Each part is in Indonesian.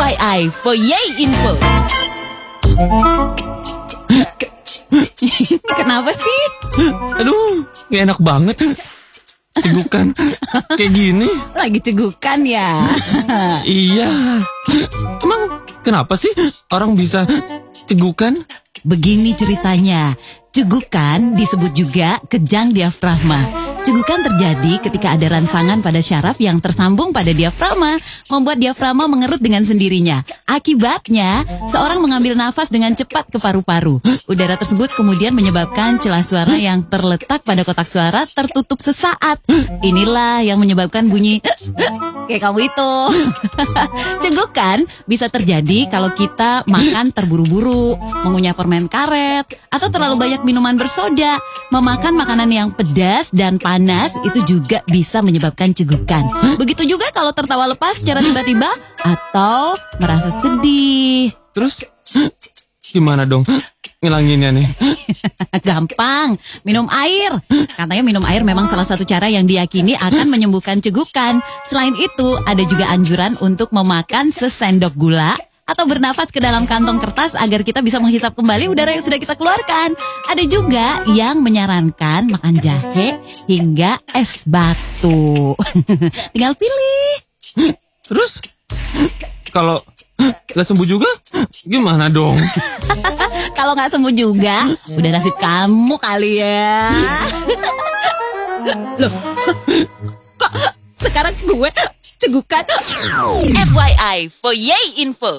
FYI for Yay Info. Kenapa sih? Aduh, gak enak banget. Cegukan kayak gini. Lagi cegukan ya? Iya. Emang kenapa sih orang bisa cegukan? Begini ceritanya, cegukan disebut juga kejang diafragma. Cegukan terjadi ketika ada rangsangan pada syaraf yang tersambung pada diafragma, membuat diafragma mengerut dengan sendirinya. Akibatnya, seorang mengambil nafas dengan cepat ke paru-paru. Udara tersebut kemudian menyebabkan celah suara yang terletak pada kotak suara tertutup sesaat. Inilah yang menyebabkan bunyi kayak kamu itu. Cegukan bisa terjadi kalau kita makan terburu-buru, mengunyah permen karet, atau terlalu banyak minuman bersoda. Memakan makanan yang pedas dan panas itu juga bisa menyebabkan cegukan. Begitu juga kalau tertawa lepas secara tiba-tiba atau merasa sedih. Terus gimana dong ngilanginnya nih? Gampang, minum air. Katanya minum air memang salah satu cara yang diyakini akan menyembuhkan cegukan. Selain itu, ada juga anjuran untuk memakan sesendok gula atau bernafas ke dalam kantong kertas agar kita bisa menghisap kembali udara yang sudah kita keluarkan. Ada juga yang menyarankan makan jahe hingga es batu. Tinggal pilih. Terus kalau gak sembuh juga gimana dong? Kalau gak sembuh juga, udah nasib kamu kali ya. Loh, kok sekarang gue cegukan? FYI for Yay Info.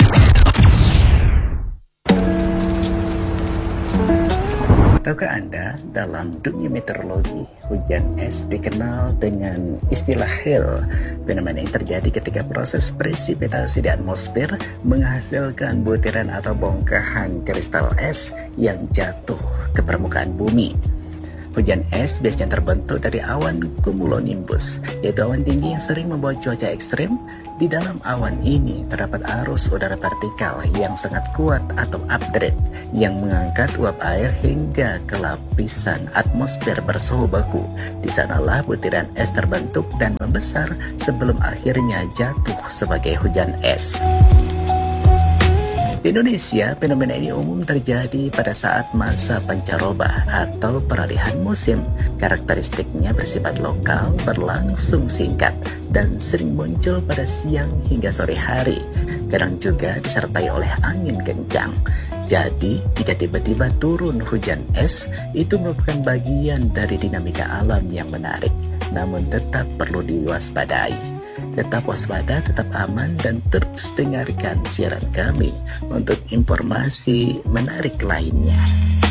Tahukah Anda, dalam dunia meteorologi, hujan es dikenal dengan istilah hail. Fenomena yang terjadi ketika proses presipitasi di atmosfer menghasilkan butiran atau bongkahan kristal es yang jatuh ke permukaan bumi. Hujan es biasanya terbentuk dari awan cumulonimbus, yaitu awan tinggi yang sering membawa cuaca ekstrim. Di dalam awan ini terdapat arus udara vertikal yang sangat kuat atau updraft yang mengangkat uap air hingga ke lapisan atmosfer bersuhu baku. Di sanalah butiran es terbentuk dan membesar sebelum akhirnya jatuh sebagai hujan es. Di Indonesia, fenomena ini umum terjadi pada saat masa pancaroba atau peralihan musim. Karakteristiknya bersifat lokal, berlangsung singkat, dan sering muncul pada siang hingga sore hari. Kadang juga disertai oleh angin kencang. Jadi, jika tiba-tiba turun hujan es, itu merupakan bagian dari dinamika alam yang menarik, namun tetap perlu diwaspadai. Tetap waspada, tetap aman, dan terus dengarkan siaran kami untuk informasi menarik lainnya.